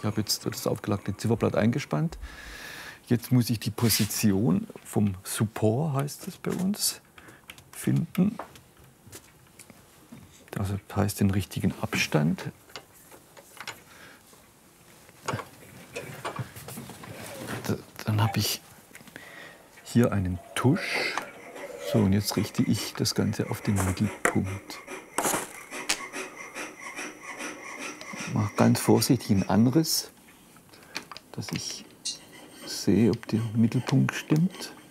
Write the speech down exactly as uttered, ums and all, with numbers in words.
Ich habe jetzt das aufgelagte Zifferblatt eingespannt. Jetzt muss ich die Position vom Support, heißt es bei uns, finden. Also das heißt den richtigen Abstand. Dann habe ich hier einen Tusch. So, und jetzt richte ich das Ganze auf den Mittelpunkt. Ich mache ganz vorsichtig einen Anriss, dass ich sehe, ob der Mittelpunkt stimmt.